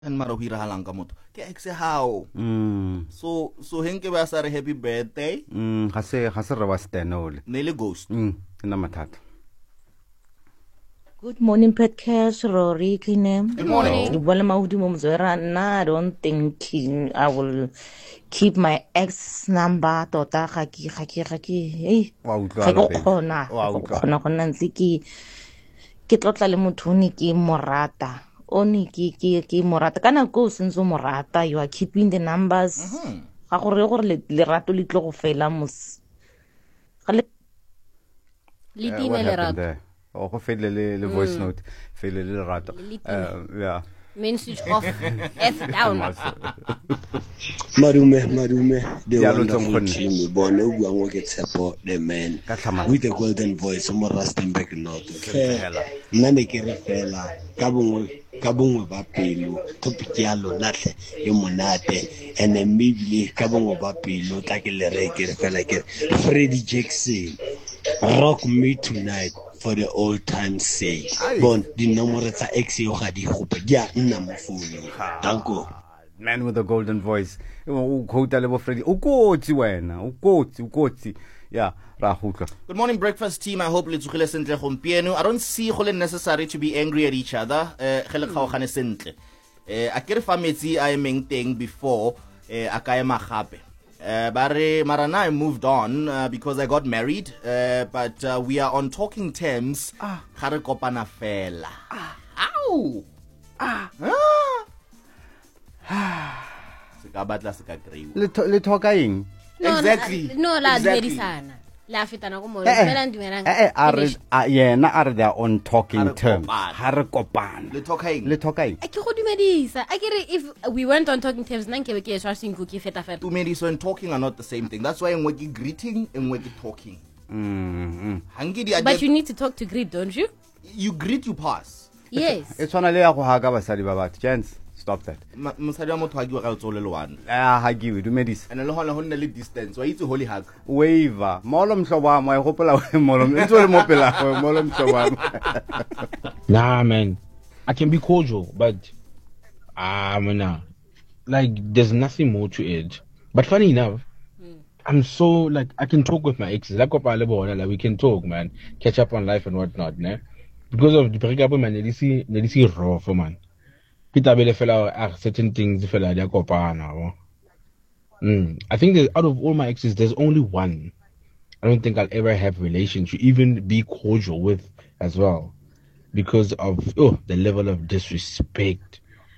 and mara ho irahalang ka motho ke ex hao. So henke ba sa re happy birthday ga se re wa stenole ne le ghost. nna mathata. Good morning, Petcash, Rory, Kinem. Good morning. I don't think I will keep my ex number. Tota, hey. Ke tlotla le motho ni ke morata. Oni ke morata. Kana go since morata, you are keeping the numbers. Ga gore lerato le tlo go fela mos. What happened there? Oh, go fele le voice note, fele le rato. Yeah. Main switch off, F down. Marume, the wonderful team, born no one get support the man with the golden voice, some Rustenburg North. Nane kere fela, kabungo bapelo, topikialo nate, yomonate, and then maybe kabungo bapelo, takele reke fela ke Freddie Jackson. Rock me tonight for the old time's sake. Bon, the number tsa ex yo ga di gope dia nna mo phone. Danko. Man with a golden voice. O khota le bo Freddy. O kotsi wena. O kotsi. Yeah, ra khutla. Good morning, breakfast team. I hope le tsogile sentle gompieno. I don't see go le necessary to be angry at each other. Gele kgaogane sentle. A kere fametsi a emeng teng before a ka ema gape. Marana, I moved on because I got married, but we are on talking terms. Hare kopana fela. Ow! Seka batla seka greu. Le talka eng? Exactly. No, la dumedisana. La fetana go mo. Melang dumelang. Yena are they on talking terms. Hare kopana. Le talka eng? Ke go dumedisa. I get if we went on talking terms nna ke be ke swa sing ke feta feta. Dumediso and talking are not the same thing. That's why I'm working greeting and working talking. But you need to talk to greet, don't you? You greet, you pass. Yes. It's one le ya go haga basadi ba batho. Gents, stop that. Mosadi wa motho ha giwa ka tsole le wana. Hagiwe dumedisa. And le hona ho nna le distance. Wa itse holy hug. Waiver. Molo mhlobo wa mo e gopola we molo. Ntse le mo pela we molo mhlobo wa. Nah, man. I can be cordial, but like there's nothing more to it. But funny enough, I'm so like I can talk with my exes. Like we can talk, man. Catch up on life and whatnot, ne? Because of the breakup, man, they see raw for man. Peter Bele fella certain things fella they kopana. I think that out of all my exes, there's only one I don't think I'll ever have relations to even be cordial with as well. Because of the level of disrespect.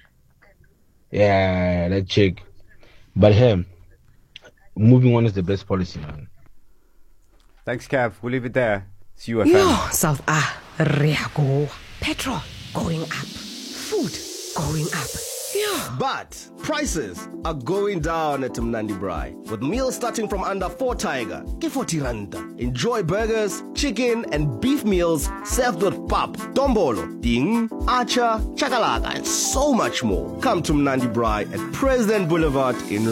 Yeah, that chick. But him, moving on is the best policy, man. Thanks, Kev. We'll leave it there. See you at South Riago. Petrol going up. Food going up. Yeah. But prices are going down at Mnandi Braai. With meals starting from under 4 tiger, ke 40 randa. Enjoy burgers, chicken and beef meals served with pap, dombolo, ding, acha, chakalaka and so much more. Come to Mnandi Braai at President Boulevard in